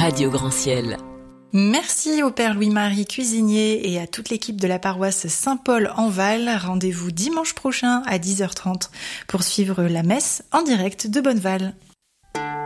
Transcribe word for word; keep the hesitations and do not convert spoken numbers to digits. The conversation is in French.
Radio Grand Ciel. Merci au Père Louis-Marie Cuisinier et à toute l'équipe de la paroisse Saint-Paul-en-Val. Rendez-vous dimanche prochain à dix heures trente pour suivre la messe en direct de Bonneval.